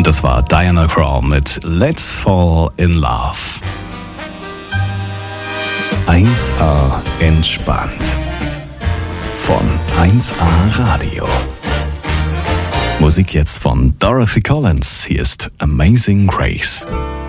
Und das war Diana Krall mit Let's Fall in Love. 1A entspannt. Von 1A Radio. Musik jetzt von Dorothy Collins. Hier ist Amazing Grace.